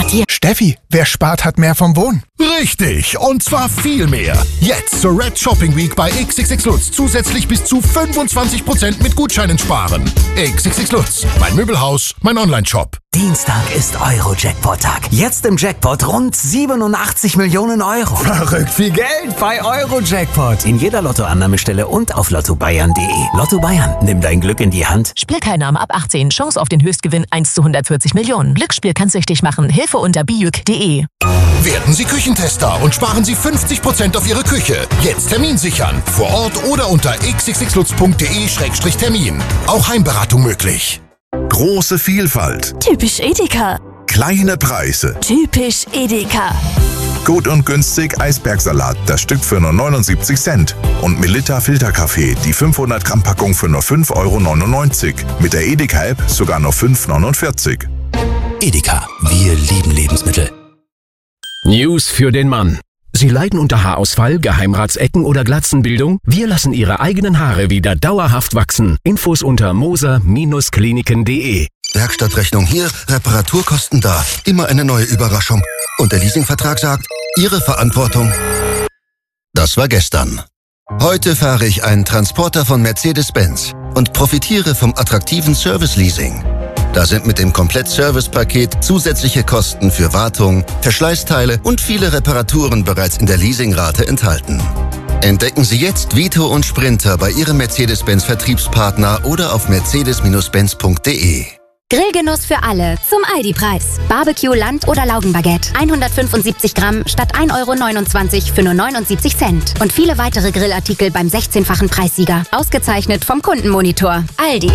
Matthias. Steffi, wer spart, hat mehr vom Wohnen. Richtig, und zwar viel mehr. Jetzt zur Red Shopping Week bei XXX Lutz zusätzlich bis zu 25% mit Gutscheinen sparen. XXX Lutz, mein Möbelhaus, mein Onlineshop. Dienstag ist Euro-Jackpot-Tag. Jetzt im Jackpot rund 87 Millionen Euro. Verrückt viel Geld bei Euro-Jackpot. In jeder Lottoannahmestelle und auf lottobayern.de. Lotto Bayern, nimm dein Glück in die Hand. Spielteilnahme ab 18. Chance auf den Höchstgewinn 1 zu 140 Millionen. Glücksspiel kann süchtig machen. Hilfe unter bijuk.de. Werden Sie Küchentester und sparen Sie 50% auf Ihre Küche. Jetzt Termin sichern. Vor Ort oder unter xxxlutz.de/termin. Auch Heimberatung möglich. Große Vielfalt. Typisch Edeka. Kleine Preise. Typisch Edeka. Gut und günstig Eisbergsalat, das Stück für nur 79 Cent. Und Melitta Filterkaffee, die 500 Gramm Packung für nur 5,99 €. Mit der Edeka-App sogar nur 5,49 €. Edeka, wir lieben Lebensmittel. News für den Mann. Sie leiden unter Haarausfall, Geheimratsecken oder Glatzenbildung? Wir lassen Ihre eigenen Haare wieder dauerhaft wachsen. Infos unter moser-kliniken.de. Werkstattrechnung hier, Reparaturkosten da. Immer eine neue Überraschung. Und der Leasingvertrag sagt, Ihre Verantwortung. Das war gestern. Heute fahre ich einen Transporter von Mercedes-Benz und profitiere vom attraktiven Service-Leasing. Da sind mit dem Komplett-Service-Paket zusätzliche Kosten für Wartung, Verschleißteile und viele Reparaturen bereits in der Leasingrate enthalten. Entdecken Sie jetzt Vito und Sprinter bei Ihrem Mercedes-Benz-Vertriebspartner oder auf mercedes-benz.de. Grillgenuss für alle zum Aldi-Preis. Barbecue, Land- oder Laugenbaguette. 175 Gramm statt 1,29 € für nur 79 Cent. Und viele weitere Grillartikel beim 16-fachen Preissieger. Ausgezeichnet vom Kundenmonitor. Aldi.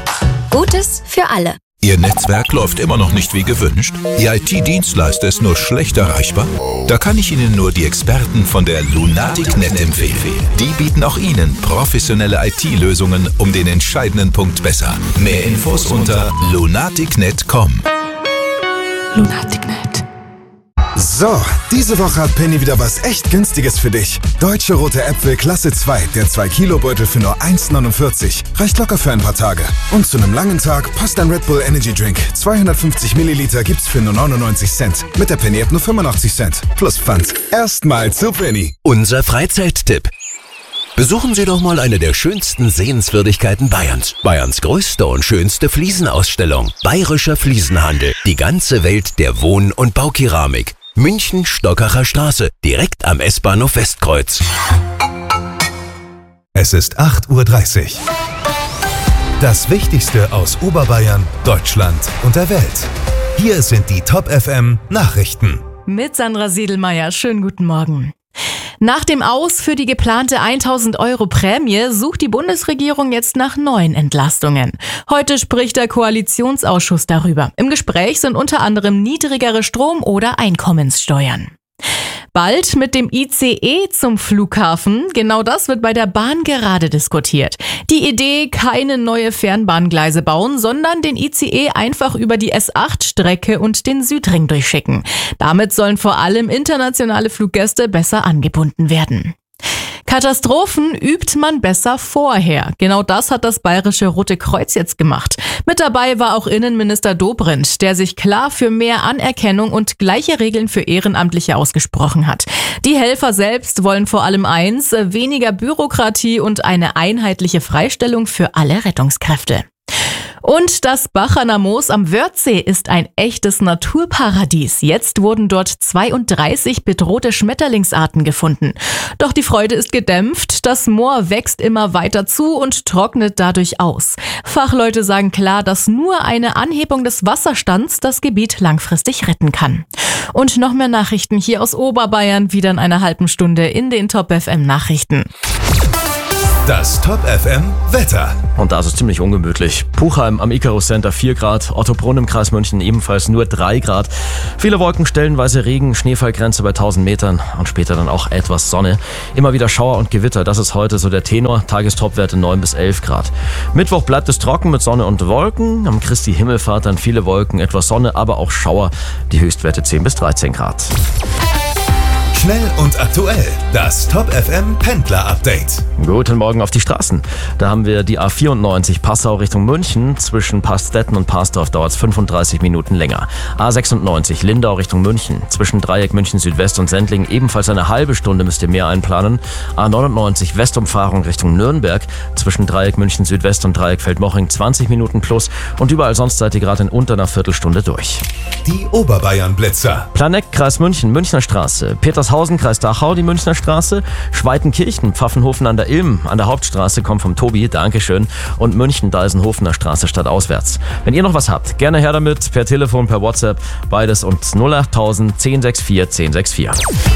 Gutes für alle. Ihr Netzwerk läuft immer noch nicht wie gewünscht? Ihr IT-Dienstleister ist nur schlecht erreichbar? Da kann ich Ihnen nur die Experten von der Lunatic.net empfehlen. Die bieten auch Ihnen professionelle IT-Lösungen um den entscheidenden Punkt besser. Mehr Infos unter lunatic.net.com. Lunatic.net. So, diese Woche hat Penny wieder was echt Günstiges für dich. Deutsche rote Äpfel Klasse 2, der 2-Kilo-Beutel für nur 1,49 €. Reicht locker für ein paar Tage. Und zu einem langen Tag passt ein Red Bull Energy Drink. 250 Milliliter gibt's für nur 99 Cent. Mit der Penny-App nur 85 Cent. Plus Pfand. Erstmal zu Penny. Unser Freizeittipp. Besuchen Sie doch mal eine der schönsten Sehenswürdigkeiten Bayerns. Bayerns größte und schönste Fliesenausstellung. Bayerischer Fliesenhandel. Die ganze Welt der Wohn- und Baukeramik. München, Stockacher Straße, direkt am S-Bahnhof Westkreuz. Es ist 8:30 Uhr. Das Wichtigste aus Oberbayern, Deutschland und der Welt. Hier sind die Top FM Nachrichten. Mit Sandra Siedelmeier. Schönen guten Morgen. Nach dem Aus für die geplante 1.000 € Prämie sucht die Bundesregierung jetzt nach neuen Entlastungen. Heute spricht der Koalitionsausschuss darüber. Im Gespräch sind unter anderem niedrigere Strom- oder Einkommenssteuern. Bald mit dem ICE zum Flughafen. Genau das wird bei der Bahn gerade diskutiert. Die Idee, keine neue Fernbahngleise bauen, sondern den ICE einfach über die S8-Strecke und den Südring durchschicken. Damit sollen vor allem internationale Fluggäste besser angebunden werden. Katastrophen übt man besser vorher. Genau das hat das Bayerische Rote Kreuz jetzt gemacht. Mit dabei war auch Innenminister Dobrindt, der sich klar für mehr Anerkennung und gleiche Regeln für Ehrenamtliche ausgesprochen hat. Die Helfer selbst wollen vor allem eins: weniger Bürokratie und eine einheitliche Freistellung für alle Rettungskräfte. Und das Bacherner Moos am Wörthsee ist ein echtes Naturparadies. Jetzt wurden dort 32 bedrohte Schmetterlingsarten gefunden. Doch die Freude ist gedämpft. Das Moor wächst immer weiter zu und trocknet dadurch aus. Fachleute sagen klar, dass nur eine Anhebung des Wasserstands das Gebiet langfristig retten kann. Und noch mehr Nachrichten hier aus Oberbayern, wieder in einer halben Stunde in den Top FM Nachrichten. Das Top FM Wetter. Und da ist es ziemlich ungemütlich. Puchheim am Icarus Center 4 Grad, Ottobrunn im Kreis München ebenfalls nur 3 Grad. Viele Wolken, stellenweise Regen, Schneefallgrenze bei 1000 Metern und später dann auch etwas Sonne. Immer wieder Schauer und Gewitter, das ist heute so der Tenor. Tagestopwerte 9 bis 11 Grad. Mittwoch bleibt es trocken mit Sonne und Wolken. Am Christi Himmelfahrt dann viele Wolken, etwas Sonne, aber auch Schauer. Die Höchstwerte 10 bis 13 Grad. Schnell und aktuell. Das Top FM Pendler Update. Guten Morgen auf die Straßen. Da haben wir die A94 Passau Richtung München. Zwischen Paststetten und Parsdorf dauert es 35 Minuten länger. A96 Lindau Richtung München. Zwischen Dreieck München Südwest und Sendling ebenfalls eine halbe Stunde müsst ihr mehr einplanen. A99 Westumfahrung Richtung Nürnberg. Zwischen Dreieck München Südwest und Dreieck Feldmoching 20 Minuten plus. Und überall sonst seid ihr gerade in unter einer Viertelstunde durch. Die Oberbayern-Blitzer. Planegg, Kreis München, Münchner Straße. Petershausen, Kreis Dachau, die Münchner Straße. Schweitenkirchen, Pfaffenhofen an der Ilm, an der Hauptstraße, kommt vom Tobi, Dankeschön. Und München, Deisenhofener Straße, stadtauswärts. Wenn ihr noch was habt, gerne her damit, per Telefon, per WhatsApp, beides und 08000 1064 1064.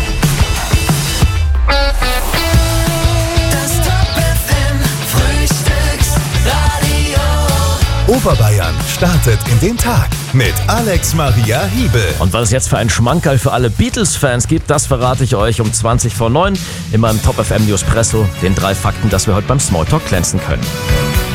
Oberbayern startet in den Tag mit Alex Maria Hiebel. Und was es jetzt für einen Schmankerl für alle Beatles-Fans gibt, das verrate ich euch um 20 vor 9 in meinem Top FM Newspresso, den 3 Fakten, dass wir heute beim Smalltalk glänzen können.